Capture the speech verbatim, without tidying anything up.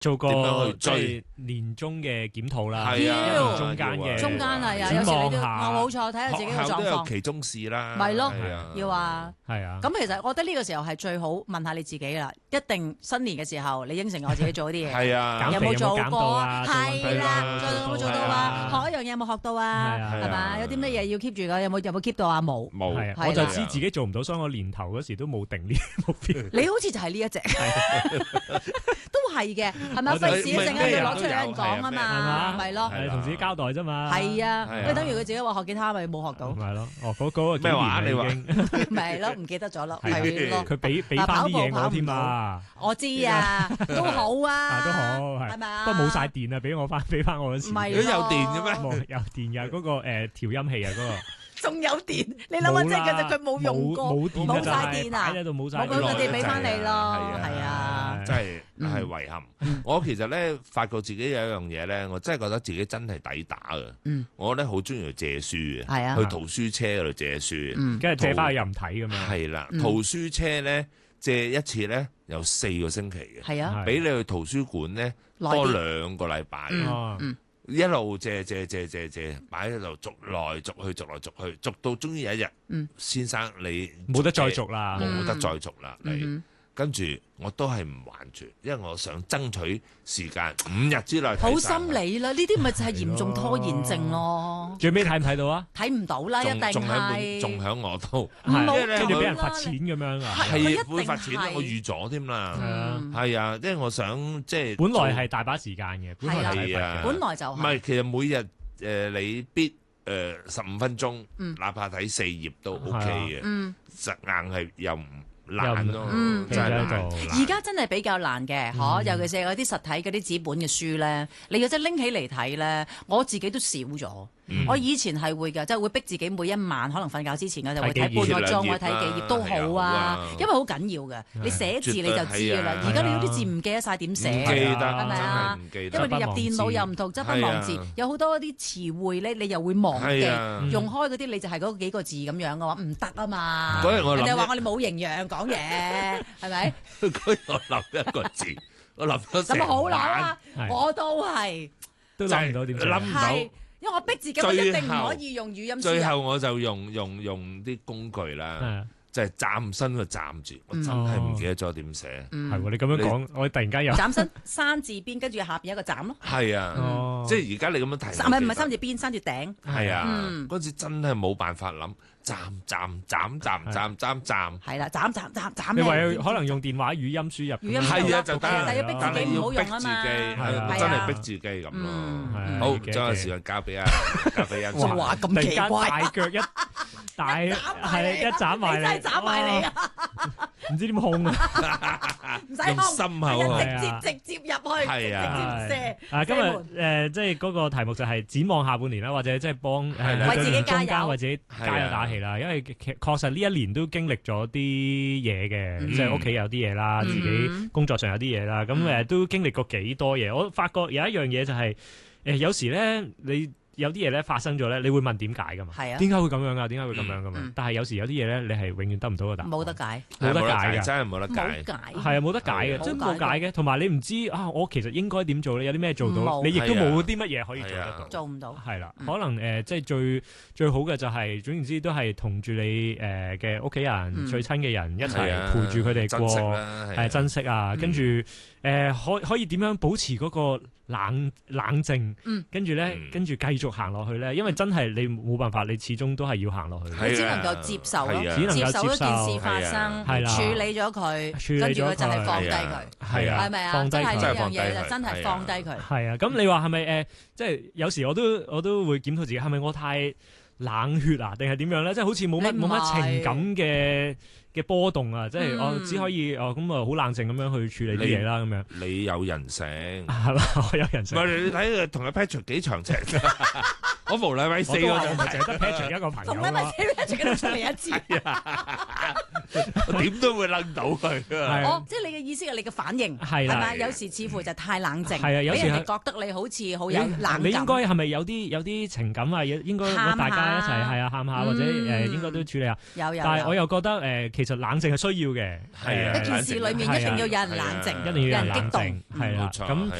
做個點樣去追即係年終嘅檢討啦， 係啊一年中間嘅中間係啊，有時你展望都我下冇錯，睇下自己嘅學校狀況。 都有期中試啦， 咪咯係啊要啊。 係啊。 咁其實我覺得呢個時候係最好問下你自己啦，一定新年嘅時候你應承我自己做啲嘢， 係啊， 減肥有冇有冇做減到過啊做運動係啦， 有冇做有冇做到啊？學一樣嘢有冇學到啊？ 係啊係嘛？有啲乜嘢要 keep 住㗎？有冇有冇 keep 到啊？冇。 冇係啊， 係啦我就知自己做唔到，所以我年頭嗰時都冇定呢啲目標。 你好似就係呢一隻，都係嘅，係咪？ 我就費事一陣間咩人要攞出嚟有人都有講啊係嘛， 嘛咪咯， 係同自己交代啫嘛。 係啊， 係啊你等於佢自己話學吉他咪冇學到， 咪係咯，哦，嗰嗰個咩話幾年啦已經咪係咯，唔記得咗咯， 係啊係咯， 佢俾俾翻啲嘢我添啊， 我知啊，都好啊， 啊都好係係咪啊？ 不過冇晒電啊，俾我翻俾翻我嗰時唔係如果有電嘅咩？ 冇有電㗎，嗰個誒調音器啊嗰個。 仲有電，你諗下，即係其實佢冇用過， 冇電冇晒電啊， 擺喺度冇晒冇咁佢哋俾翻你咯， 係係啊， 真係係遺憾。我其實咧發覺自己有一樣嘢咧，我真係覺得自己真係抵打嘅。 嗯， 我咧好中意去借書嘅， 係啊去圖書車嗰度借書。 嗯， 跟住借翻去又唔睇咁樣。 係啦， 嗯圖書車咧借一次咧有四個星期嘅， 係啊， 係比你去圖書館咧耐多啲兩個禮拜。 嗯哦嗯， 一路借借借借借，擺喺度逐來逐去，逐來逐去，逐到終於有一日， 嗯先生你冇得再續啦。 冇得再續啦，你嗯跟住我都係唔還住，因為我想爭取時間，五日之內睇好晒心理啦，呢啲咪就係嚴重拖延症咯， 最尾睇唔睇到啊？ 睇唔到啦，一定仲仲喺本係仲喺我度， 唔好係跟住俾人咁啦罰錢咁樣啊？ 佢一定係會罰錢， 係我預咗添啦， 嗯係啊，因為我想即係本來係大把時間嘅，本來係係啊本來就係唔係，其實每日誒你必誒十五分鐘， 嗯哪怕睇四頁都 OK 嘅， 嗯。 實硬係又唔難咯嗯， 真係難企喺度而家真係比較難嘅，嗬、尤其是嗰啲實體嗰啲紙本嘅書咧，你要真拎起嚟睇咧，我自己都少咗。我以前係會㗎，即係會逼自己每一晚可能瞓覺之前我就會睇半個鐘，或者睇幾頁都好啊，因為好緊要嘅。你寫字你就知㗎啦，而家你有啲字唔記得晒點寫唔記得， 係咪啊？ 真係唔記得因為你入電腦又唔同，執筆忘字係啊， 有好多啲詞彙咧，你又會忘記係啊， 用開嗰啲你就係嗰幾個字咁樣嘅話，唔得啊嘛。 嗰日我諗人哋話我哋冇營養講嘢，係咪？ 嗰日我諗一個字，我諗咗成咁好晚啦， 係我都係， 都諗唔到點寫諗唔到係，因為我逼自己，我一定唔可以用語音輸最入。 後我就用用用啲工具係啦， 啊就係站身個站字，我真係唔記得咗點寫。 嗯係喎，你咁樣講，我突然間又斬身山字邊，跟住下邊一個斬咯。 係啊， 哦即係而家你咁樣提， 三唔係唔係三字邊，三字頂。 係啊， 嗯嗰次真係冇辦法諗，站站站站站站站， 係啦，斬斬斬斬你咩唯有可能用電話語音輸入咁樣， 語音係啊，就係啊但係要逼但係自己唔好要逼自己， 用啊嘛係係啊真係逼自己咁咯。 嗯係啊好， 幾將個時間交俾阿交俾阿哇哇咁突然間奇怪大腳一大係一斬埋你真係斬埋你啊！ 哇！唔知點控啊！ 用唔使空， 心口係係啊啊直接直接入去， 係啊直接射。 啊，今日射門誒即係嗰個題目就係展望下半年啦，或者即係幫係啦誒為自己中間加油為自己加油打氣啦。因為其確實呢一年都經歷咗啲嘢嘅， 嗯即係屋企有啲嘢啦， 嗯自己工作上有啲嘢啦，咁誒都經歷過幾多嘢。我發覺有一樣嘢就係誒有時咧你。有啲嘢咧發生咗咧，你會問點解噶嘛？ 係啊點解會咁樣噶？點解會咁樣噶嘛？ 嗯嗯但係有時有啲嘢咧，你係永遠得唔到個答案。 冇得解， 冇得解㗎真係冇得冇解。 解。 係啊，冇得解嘅， 係啊真冇解嘅。同埋你唔知啊，我其實應該點做咧？有啲咩做到？ 冇你亦都係啊冇啲乜嘢可以做得係啊到。 做唔到。 係啦， 嗯可能誒，即係最最好嘅就係，總言之都係同住你誒嘅屋企人、 嗯最親嘅人一係齊啊陪住佢哋珍惜過， 啦，係啊係珍惜啊。 嗯跟住誒，可可以點樣保持嗰個冷冷靜？ 嗯跟住咧嗯， 跟住繼續行落去咧，因為真係你冇辦法，你始終都係要行落去。 係啊你只能夠接受咯， 係啊只能夠接受一件接受事發生， 係啦處理咗佢， 處理咗跟住佢就係放低係佢啊， 係啊係咪啊？ 放低佢真係呢樣真係放低佢嘢就真係係啊放低佢。 係啊，咁你話係咪誒？即係有時我都我都會檢討自己，係咪我太冷血啊？定係點樣咧？即係好似冇乜你唔冇乜係情感嘅嘅波動啊！即係嗯我只可以哦咁啊，好冷靜咁樣去處理啲嘢啦，咁樣你有人性。 係嘛？我有人唔性， 係你睇佢同阿 Patrick 幾長情，我無禮位四個我都話我鐘咪淨係得 Patrick 一個朋友同你咪咯。 Patrick 都出嚟一次， 我點都會擸到佢係啊！ 哦，即係你嘅意思係你嘅反應係啦係咪？有時似乎就太冷靜， 係啊有時俾人哋覺得你好似好有冷感。 你應該係咪有啲有啲情感啊？應該喊下大家一齊係啊喊下，或者誒嗯應該都處理下。 有有， 但係我有又覺得誒，其實冷靜係需要嘅。 係啊一件事裡面一定要有人冷靜， 一定要有人冷有人激動靜，係啦。 冇錯咁係